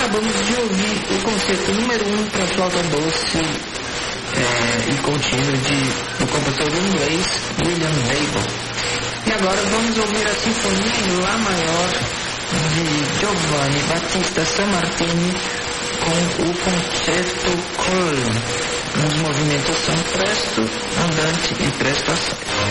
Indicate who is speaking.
Speaker 1: acabamos de ouvir o concerto número 1 para flauta doce e contínuo do compositor inglês William Babel. E agora vamos ouvir a Sinfonia em Lá Maior de Giovanni Battista Sammartini com o Concerto Colle. Os movimentos são presto, andante e presto assai.